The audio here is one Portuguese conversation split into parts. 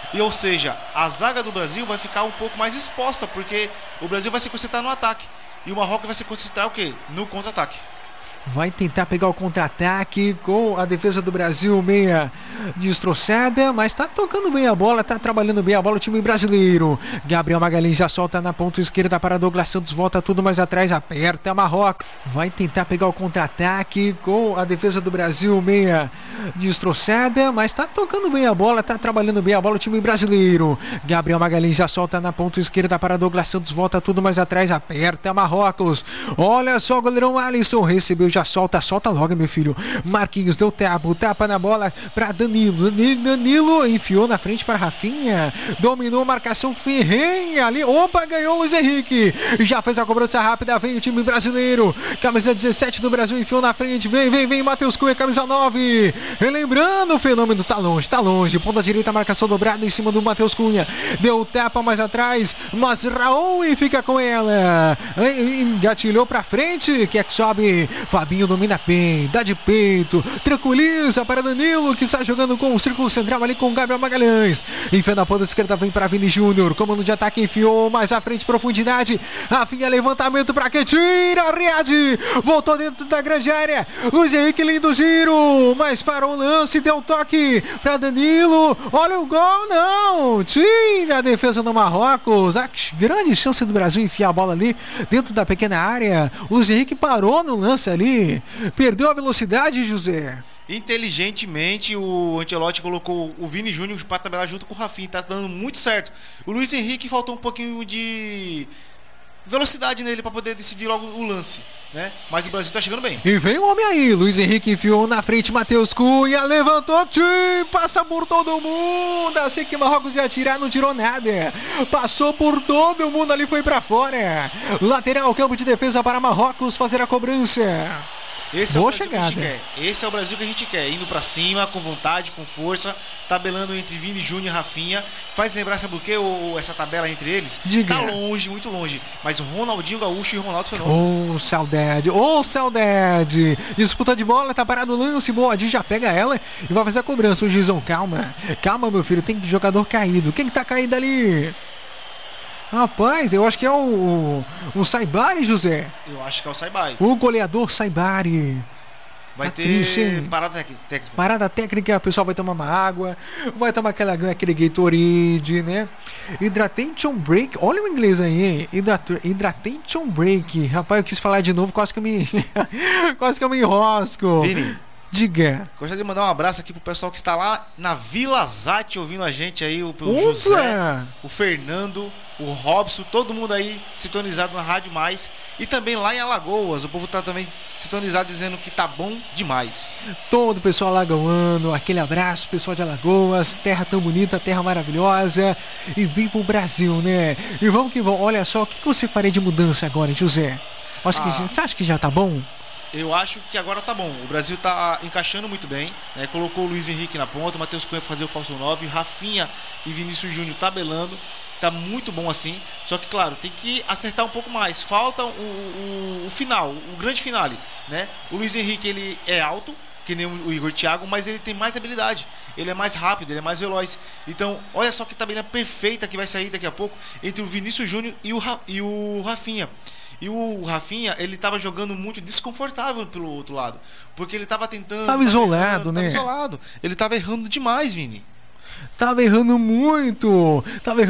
E ou seja, a zaga do Brasil vai ficar um pouco mais exposta, porque o Brasil vai se concentrar no ataque e o Marrocos vai se concentrar o quê? No contra-ataque. Vai tentar pegar o contra-ataque com a defesa do Brasil meia destroçada, mas tá tocando bem a bola, tá trabalhando bem a bola o time brasileiro. Gabriel Magalhães já solta na ponta esquerda para Douglas Santos, volta tudo mais atrás, aperta Marrocos. Vai tentar pegar o contra-ataque com a defesa do Brasil meia destroçada, mas tá tocando bem a bola, tá trabalhando bem a bola o time brasileiro. Gabriel Magalhães já solta na ponta esquerda para Douglas Santos, volta tudo mais atrás, aperta Marrocos. Olha só o goleirão Alisson, recebeu, já solta logo, meu filho. Marquinhos deu tapa na bola para Danilo. Danilo enfiou na frente para Rafinha. Dominou, marcação ferrenha ali. Opa, ganhou o Luiz Henrique. Já fez a cobrança rápida, vem o time brasileiro. Camisa 17 do Brasil enfiou na frente. Vem, Matheus Cunha, camisa 9. Relembrando, o fenômeno tá longe. Ponta direita, marcação dobrada em cima do Matheus Cunha. Deu tapa mais atrás, mas Raul fica com ela. Gatilhou pra frente, quer que sobe. Fabinho domina bem, dá de peito, tranquiliza para Danilo, que está jogando com o círculo central ali com o Gabriel Magalhães. Enfia na ponta esquerda, vem para Vini Júnior. Comando de ataque, enfiou mais à frente, profundidade. Rafinha, levantamento para que tira, Riad. Voltou dentro da grande área. Luiz Henrique, lindo giro, mas parou o lance, deu um toque para Danilo. Olha o gol, não. Tira a defesa do Marrocos. A grande chance do Brasil enfiar a bola ali dentro da pequena área. O Luiz Henrique parou no lance ali. Perdeu a velocidade, José. Inteligentemente o Ancelotti colocou o Vini Júnior para tabelar junto com o Rafinha, tá dando muito certo. O Luiz Henrique faltou um pouquinho de velocidade nele para poder decidir logo o lance, né? Mas o Brasil tá chegando bem. E vem o homem aí, Luiz Henrique enfiou na frente, Matheus Cunha levantou, passa por todo mundo, assim que Marrocos ia atirar, não tirou nada, passou por todo mundo ali, foi para fora. Lateral, campo de defesa para Marrocos fazer a cobrança. Esse é o Brasil que a gente quer. Esse é o Brasil que a gente quer. Indo pra cima, com vontade, com força, tabelando entre Vini Júnior e Rafinha. Faz lembrar, sabe o que? Essa tabela entre eles? Diga. Tá longe, muito longe. Mas o Ronaldinho Gaúcho e o Ronaldo Fenômeno. Saudade. Disputa de bola, tá parado o lance. Boa, a gente já pega ela e vai fazer a cobrança. O Gizão, calma, meu filho. Tem jogador caído. Quem que tá caído ali? Rapaz, eu acho que é o Saibari, José. Eu acho que é o Saibari. O goleador Saibari. Vai ter parada técnica. Parada técnica, o pessoal vai tomar uma água, vai tomar aquele Gatorade, né? Hydration Break, olha o inglês aí, hein? Hydration Break. Rapaz, eu quis falar de novo, quase que eu me enrosco. Vini, diga. Gostaria de mandar um abraço aqui pro pessoal que está lá na Vila Zate ouvindo a gente aí, o José, o Fernando, o Robson, todo mundo aí sintonizado na Rádio Mais. E também lá em Alagoas, o povo tá também sintonizado dizendo que tá bom demais. Todo o pessoal alagoano, aquele abraço, pessoal de Alagoas, terra tão bonita, terra maravilhosa. E viva o Brasil, né? E vamos que vamos. Olha só, o que você faria de mudança agora, José? Você acha que já tá bom? Eu acho que agora tá bom. O Brasil tá encaixando muito bem, né? Colocou o Luiz Henrique na ponta, o Matheus Cunha pra fazer o falso 9, Rafinha e Vinícius Júnior tabelando. Tá muito bom assim. Só que, claro, tem que acertar um pouco mais. Falta o final, o grande finale, né? O Luiz Henrique, ele é alto, que nem o Igor Thiago, mas ele tem mais habilidade. Ele é mais rápido, ele é mais veloz. Então, olha só que tabela perfeita que vai sair daqui a pouco entre o Vinícius Júnior e o Rafinha. E o Rafinha, ele tava jogando muito desconfortável pelo outro lado. Porque ele tava tentando... Tava isolado, né? Tava isolado. Ele tava errando demais, Vini. Tava errando muito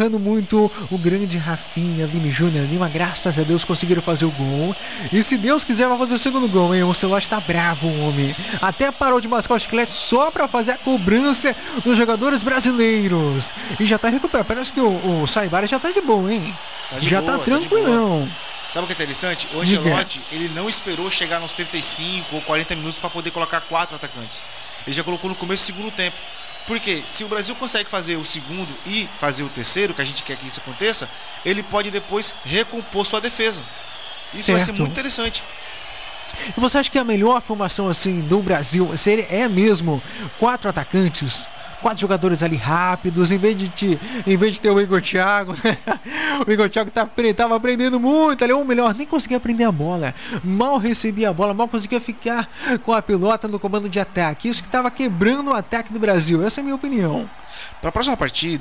o grande Rafinha, Vini Júnior ali, mas graças a Deus conseguiram fazer o gol. E se Deus quiser vai fazer o segundo gol, hein? O Ancelotti tá bravo, homem. Até parou de mascar o chiclete só pra fazer a cobrança dos jogadores brasileiros. E já tá recuperado, parece que o Saibari já tá de boa, hein? Tá tranquilão. Sabe o que é interessante? O Ancelotti, ele não esperou chegar nos 35 ou 40 minutos para poder colocar 4 atacantes. Ele já colocou no começo do segundo tempo. Porque se o Brasil consegue fazer o segundo e fazer o terceiro, que a gente quer que isso aconteça, ele pode depois recompor sua defesa. Isso vai ser muito interessante. E você acha que a melhor formação assim do Brasil é mesmo 4 atacantes? 4 jogadores ali rápidos, em vez de ter o Igor Thiago, né? O Igor Thiago tava aprendendo muito ali, ou melhor, nem conseguia aprender a bola, mal recebia a bola, mal conseguia ficar com a pelota no comando de ataque. Isso que estava quebrando o ataque do Brasil, essa é a minha opinião. Para a próxima partida,